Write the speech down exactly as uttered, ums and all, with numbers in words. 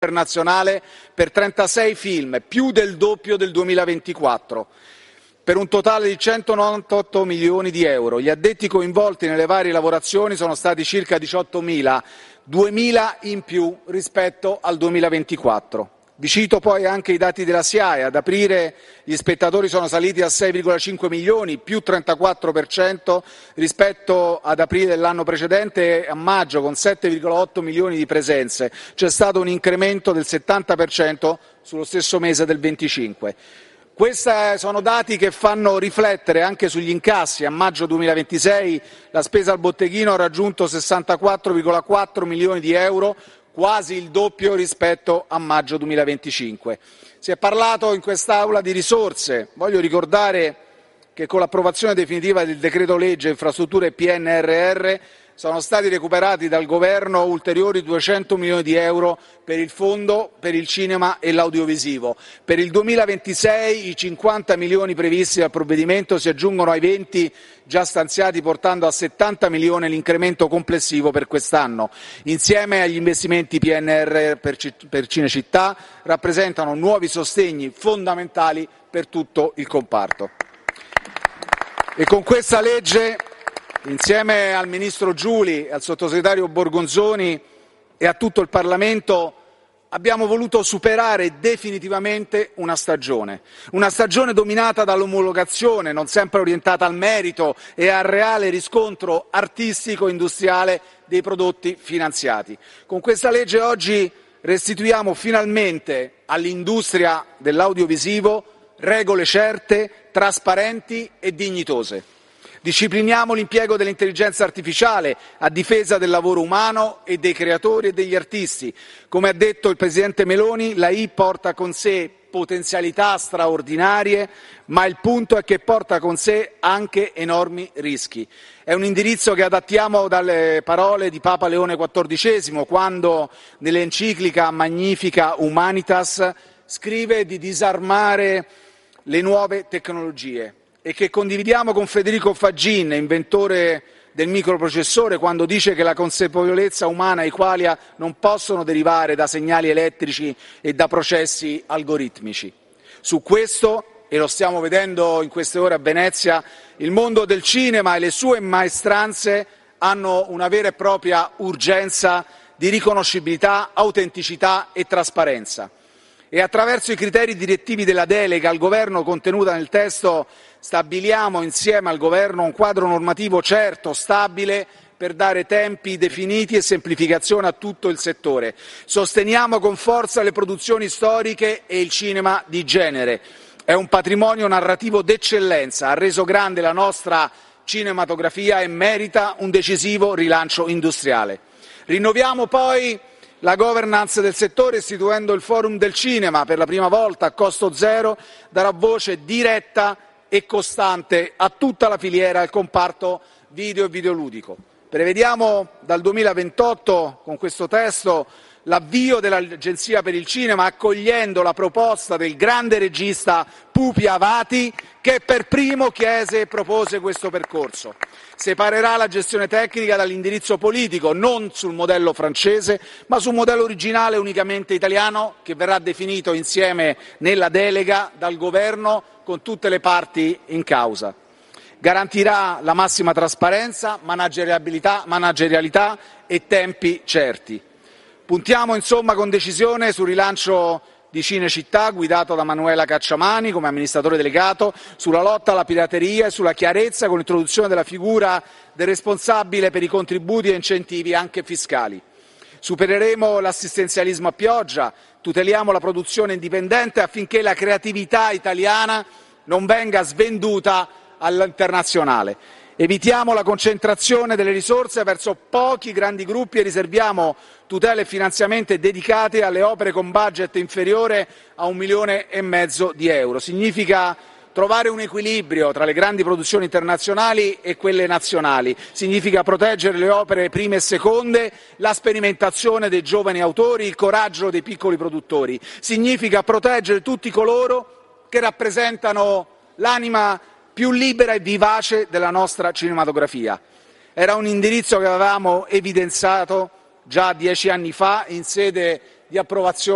internazionale per trentasei film, più del doppio del duemilaventiquattro, per un totale di centonovantotto milioni di euro. Gli addetti coinvolti nelle varie lavorazioni sono stati circa diciottomila, duemila in più rispetto al duemilaventiquattro. Vi cito poi anche i dati della S I A E. Ad aprile gli spettatori sono saliti a sei virgola cinque milioni, più trentaquattro per cento rispetto ad aprile dell'anno precedente, e a maggio con sette virgola otto milioni di presenze. C'è stato un incremento del settanta per cento sullo stesso mese del venticinque. Questi sono dati che fanno riflettere anche sugli incassi. A maggio duemilaventisei la spesa al botteghino ha raggiunto sessantaquattro virgola quattro milioni di euro, quasi il doppio rispetto a maggio duemilaventicinque. Si è parlato in quest'Aula di risorse. Voglio ricordare che con l'approvazione definitiva del decreto legge infrastrutture P N R R sono stati recuperati dal Governo ulteriori duecento milioni di euro per il Fondo per il cinema e l'audiovisivo. Per il duemilaventisei i cinquanta milioni previsti dal provvedimento si aggiungono ai venti già stanziati, portando a settanta milioni l'incremento complessivo per quest'anno. Insieme agli investimenti P N R R per, per Cinecittà rappresentano nuovi sostegni fondamentali per tutto il comparto. E con questa legge, insieme al Ministro Giuli, al Sottosegretario Borgonzoni e a tutto il Parlamento, abbiamo voluto superare definitivamente una stagione, una stagione dominata dall'omologazione, non sempre orientata al merito e al reale riscontro artistico-industriale dei prodotti finanziati. Con questa legge oggi restituiamo finalmente all'industria dell'audiovisivo regole certe, trasparenti e dignitose. Discipliniamo l'impiego dell'intelligenza artificiale a difesa del lavoro umano e dei creatori e degli artisti. Come ha detto il Presidente Meloni, l'A I porta con sé potenzialità straordinarie, ma il punto è che porta con sé anche enormi rischi. È un indirizzo che adattiamo dalle parole di Papa Leone quattordicesimo, quando nell'enciclica Magnifica Humanitas scrive di disarmare le nuove tecnologie, e che condividiamo con Federico Faggin, inventore del microprocessore, quando dice che la consapevolezza umana e qualia non possono derivare da segnali elettrici e da processi algoritmici. Su questo, e lo stiamo vedendo in queste ore a Venezia, il mondo del cinema e le sue maestranze hanno una vera e propria urgenza di riconoscibilità, autenticità e trasparenza. E attraverso i criteri direttivi della delega al Governo contenuta nel testo stabiliamo insieme al Governo un quadro normativo certo, stabile, per dare tempi definiti e semplificazione a tutto il settore. Sosteniamo con forza le produzioni storiche e il cinema di genere. È un patrimonio narrativo d'eccellenza, ha reso grande la nostra cinematografia e merita un decisivo rilancio industriale. Rinnoviamo poi la governance del settore istituendo il Forum del Cinema. Per la prima volta a costo zero darà voce diretta e costante a tutta la filiera del comparto video e videoludico. Prevediamo dal duemilaventotto, con questo testo, l'avvio dell'Agenzia per il Cinema, accogliendo la proposta del grande regista Pupi Avati, che per primo chiese e propose questo percorso. Separerà la gestione tecnica dall'indirizzo politico, non sul modello francese, ma sul modello originale unicamente italiano, che verrà definito insieme nella delega dal Governo con tutte le parti in causa. Garantirà la massima trasparenza, managerialità, managerialità e tempi certi. Puntiamo insomma con decisione sul rilancio di Cinecittà, guidato da Manuela Cacciamani come amministratore delegato, sulla lotta alla pirateria e sulla chiarezza con l'introduzione della figura del responsabile per i contributi e incentivi anche fiscali. Supereremo l'assistenzialismo a pioggia, tuteliamo la produzione indipendente affinché la creatività italiana non venga svenduta all'internazionale. Evitiamo la concentrazione delle risorse verso pochi grandi gruppi e riserviamo tutele e finanziamenti dedicati alle opere con budget inferiore a un milione e mezzo di euro. Significa trovare un equilibrio tra le grandi produzioni internazionali e quelle nazionali. Significa proteggere le opere prime e seconde, la sperimentazione dei giovani autori, il coraggio dei piccoli produttori. Significa proteggere tutti coloro che rappresentano l'anima più libera e vivace della nostra cinematografia. Era un indirizzo che avevamo evidenziato già dieci anni fa in sede di approvazione